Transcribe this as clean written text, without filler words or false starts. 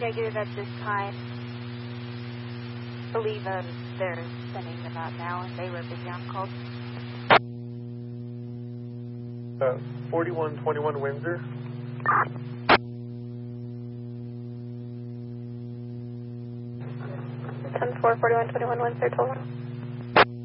negative at this time. I believe they're sending them out now, and they were busy on calls. 4121 Windsor. 10-4, 4121 Windsor, total.